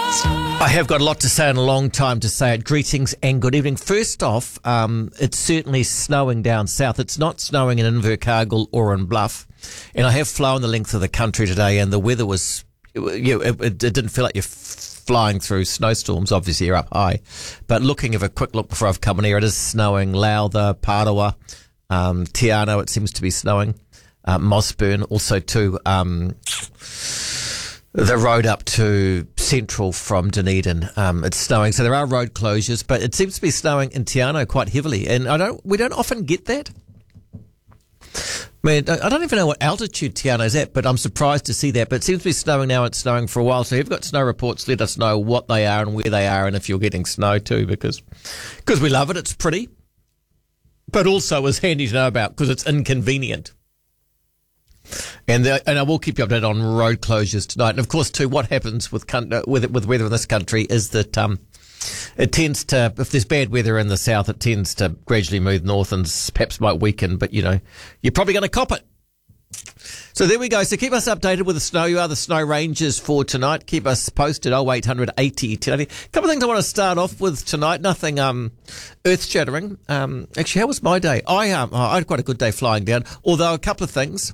I have got a lot to say and a long time to say it. Greetings and good evening. First off, it's certainly snowing down south. It's not snowing in Invercargill or in Bluff. And I have flown the length of the country today, and the weather was, it didn't feel like you're flying through snowstorms. Obviously, you're up high. But looking at a quick look before I've come in here, it is snowing. Lautha, Parawa, Te Anau, it seems to be snowing. Mossburn, also too. The road up to Central from Dunedin, it's snowing. So there are road closures, but it seems to be snowing in Te Anau quite heavily. And we don't often get that. I mean, I don't even know what altitude Te Anau's at, but I'm surprised to see that. But it seems to be snowing now. It's snowing for a while. So if you've got snow reports, let us know what they are and where they are, and if you're getting snow too, because we love it. It's pretty, but also is handy to know about because it's inconvenient. And I will keep you updated on road closures tonight. And of course, too, what happens with weather in this country is that it tends to, if there's bad weather in the south, it tends to gradually move north and perhaps might weaken. But you're probably going to cop it. So there we go. So keep us updated with the snow. You are the snow rangers for tonight. Keep us posted. 0800 80 1080. A couple of things I want to start off with tonight. Nothing earth shattering. Actually, how was my day? I had quite a good day flying down. Although a couple of things.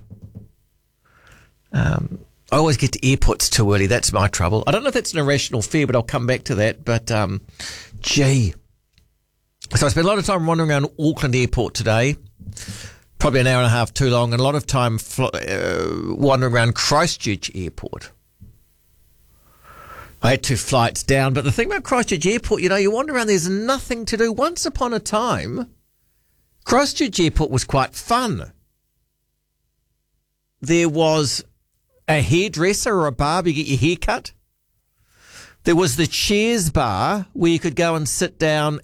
I always get to airports too early. That's my trouble. I don't know if that's an irrational fear, but I'll come back to that. But, gee. So I spent a lot of time wandering around Auckland Airport today. Probably an hour and a half too long. And a lot of time wandering around Christchurch Airport. I had 2 flights down. But the thing about Christchurch Airport, you wander around, there's nothing to do. Once upon a time, Christchurch Airport was quite fun. There was a hairdresser or a barber, you get your hair cut. There was the Cheers bar where you could go and sit down